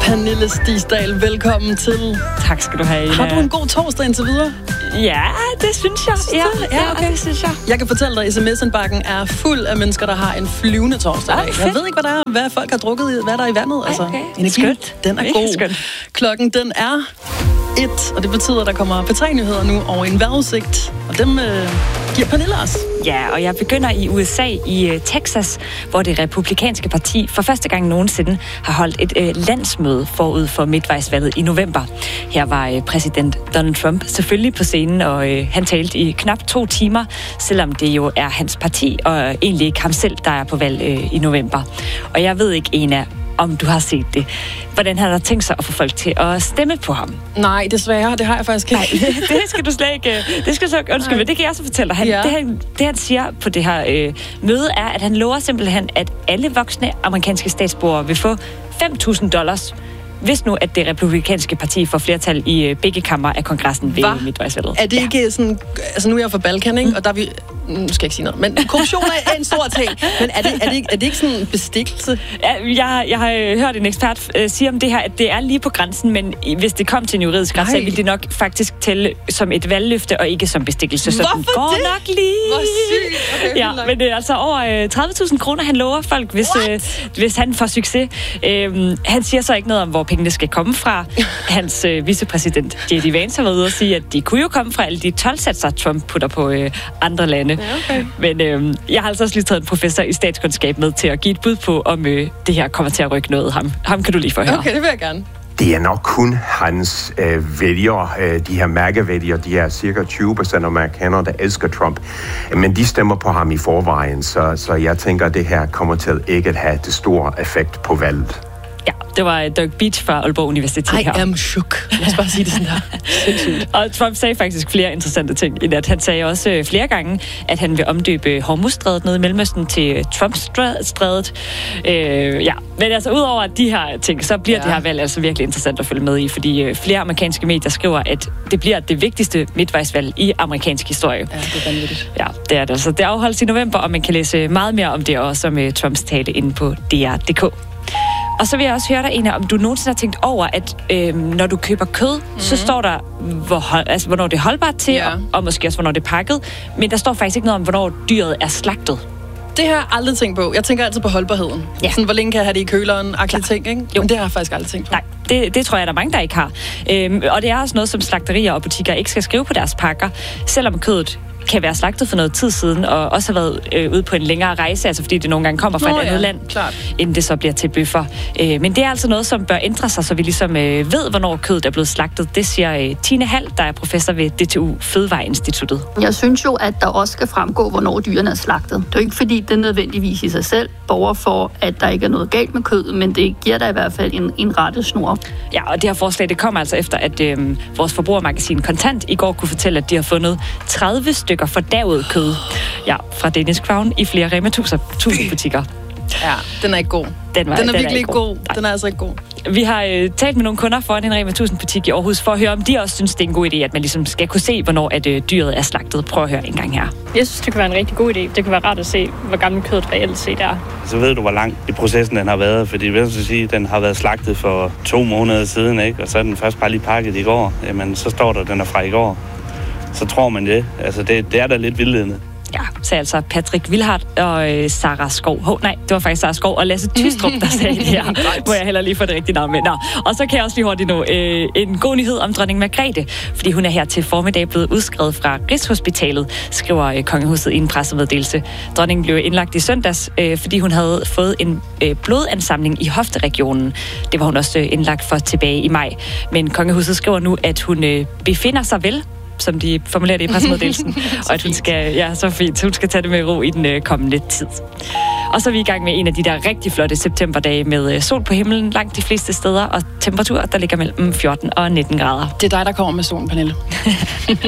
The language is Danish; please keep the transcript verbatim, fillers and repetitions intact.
Pernille Stisdal, velkommen til. Tak skal du have, Ina. Har du en god torsdag indtil videre? Ja, det synes jeg. Ja, ja, okay. det synes jeg. Jeg kan fortælle dig, at sms-indbakken er fuld af mennesker, der har en flyvende torsdag. Ah, jeg ved ikke, hvad der er, hvad folk har drukket i, hvad der er i vandet. Altså, okay. Energien, Skønt. den er Mega god. skønt. Klokken, den er et, og det betyder, at der kommer P tre nyheder nu og en vejrudsigt. Og dem øh, giver Pernille os. Ja, og jeg begynder i U S A, i uh, Texas, hvor det republikanske parti for første gang nogensinde har holdt et uh, landsmøde forud for midtvejsvalget i november. Her var uh, præsident Donald Trump selvfølgelig på scenen, og uh, han talte i knap to timer, selvom det jo er hans parti, og egentlig ikke ham selv, der er på valg uh, i november. Og jeg ved ikke, Ina, om du har set det. Hvordan har der tænkt sig at få folk til at stemme på ham? Nej, desværre. Det har jeg faktisk ikke. Nej, det skal du slet ikke... Det skal du så undskylde, men det kan jeg så fortælle dig. Han, Ja. det, han, det, han siger på det her øh, møde, er, at han lover simpelthen, at alle voksne amerikanske statsborgere vil få fem tusind dollars, hvis nu, at det republikanske parti får flertal i øh, begge kammer af kongressen ved Hva? midtvejsvalget. Er det Ja. ikke sådan... Altså, nu er jeg fra Balkan, ikke? Og der er vi... Nu skal jeg ikke sige noget. Men korruption er en stor ting. Men er det, er det, ikke, er det ikke sådan en bestikkelse? Ja, jeg, jeg har hørt en ekspert øh, sige om det her, at det er lige på grænsen, men hvis det kom til en juridisk retssag, Nej. ville det nok faktisk tælle som et valgløfte og ikke som bestikkelse. Så den Hvorfor går det? nok lige. Hvor sygt. Okay, Ja, fint nok. men det er altså over øh, tredive tusind kroner, han lover folk, hvis, øh, hvis han får succes. Øhm, han siger så ikke noget om, hvor pengene skal komme fra. Hans øh, vicepræsident, J D Vance, har været ude og sige, at de kunne jo komme fra alle de tolv-satser, Trump putter på øh, andre lande. Ja, okay. Men øh, jeg har altså også lige taget en professor i statskundskab med til at give et bud på, om øh, det her kommer til at rykke noget. Ham, ham kan du lige få høre. Okay, det vil jeg gerne. Det er nok kun hans øh, vælgere, øh, de her mærkevælgere, de er cirka tyve procent amerikanere, der elsker Trump. Men de stemmer på ham i forvejen, så, så jeg tænker, at det her kommer til ikke at have det store effekt på valget. Ja, det var Doug Beach fra Aalborg Universitet I her. am shook. Lad os bare sige det sådan der. Sindssygt. Og Trump sagde faktisk flere interessante ting i nat. Han sagde også øh, flere gange, at han vil omdøbe Hormuzstrædet nede i Mellemøsten til Trump-strædet. Øh, ja, men altså udover de her ting, så bliver Ja. det her valg altså virkelig interessant at følge med i, fordi øh, flere amerikanske medier skriver, at det bliver det vigtigste midtvejsvalg i amerikansk historie. Ja, det er vanvittigt. Ja, det er det. Altså, det afholdes i november, og man kan læse meget mere om det også om uh, Trumps tale inde på D R punktum d k. Og så vil jeg også høre dig, Ina, om du nogensinde har tænkt over, at øh, når du køber kød, mm-hmm. så står der, hvor, hold- altså, hvornår det er holdbart til, Ja. og, og måske også, hvornår det er pakket. Men der står faktisk ikke noget om, hvornår dyret er slagtet. Det har jeg aldrig tænkt på. Jeg tænker altid på holdbarheden. Ja. Sådan, hvor længe kan jeg have det i køleren? Aktive ting, ikke? Jo. Men det har jeg faktisk aldrig tænkt på. Nej, det, det tror jeg, der er mange, der ikke har. Øhm, og det er også noget, som slagterier og butikker ikke skal skrive på deres pakker, selvom kødet kan være slagtet for noget tid siden, og også har været øh, ude på en længere rejse, altså fordi det nogle gange kommer fra Nå, et andet ja, land, klart. inden det så bliver til bøffer. Øh, men det er altså noget, som bør ændre sig, så vi ligesom øh, ved, hvornår kødet er blevet slagtet. Det siger øh, Tine Hall, der er professor ved D T U Fødevareinstituttet. Jeg synes jo, at der også skal fremgå, hvornår dyrene er slagtet. Det er jo ikke, fordi det nødvendigvis i sig selv borger for, at der ikke er noget galt med kød, men det giver der i hvert fald en, en rettesnor. Ja, og det her forslag, det kommer altså efter, at øh, vores forbrugermagasin Kontant i går kunne fortælle, at de har fundet tredive stykker fordavet kød. Ja, fra Danish Crown i flere Rema tusind butikker. Ja, den er ikke god. Den, var, Den er den virkelig ikke god. Nej. Den er altså ikke god. Vi har øh, talt med nogle kunder foran en Rema tusind butik i Aarhus for at høre, om de også synes, det er en god idé, at man ligesom skal kunne se, hvornår at, øh, dyret er slagtet. Prøv at høre en gang her. Jeg synes, det kan være en rigtig god idé. Det kan være rart at se, hvor gammel kødet reelt set er. Så ved du, hvor lang i processen den har været, fordi hvis du sige, den har været slagtet for to måneder siden, ikke? Og så er den først bare lige pakket i går, jamen så står der, den er fra i går. Så tror man det. Altså det, det er da lidt vildledende. Ja, sagde altså Patrick Wilhardt og øh, Sarah Skov. Hov, nej, det var faktisk Sarah Skov og Lasse Tystrup, der sagde det her. Må jeg heller lige få det rigtige navn med. Nå. Og så kan jeg også lige hurtigt nå øh, en god nyhed om dronning Margrethe, fordi hun er her til formiddag blevet udskrevet fra Rigshospitalet, skriver øh, kongehuset i en pressemeddelelse. Dronningen blev indlagt i søndags, øh, fordi hun havde fået en øh, blodansamling i hofteregionen. Det var hun også øh, indlagt for tilbage i maj. Men kongehuset skriver nu, at hun øh, befinder sig vel, som de formulerer det i pressemeddelelsen, og at hun skal, ja, så fint, hun skal tage det med ro i den øh, kommende tid. Og så er vi i gang med en af de der rigtig flotte septemberdage med øh, sol på himlen langt de fleste steder, og temperatur, der ligger mellem fjorten og nitten grader. Det er dig, der kommer med solen, Pernille.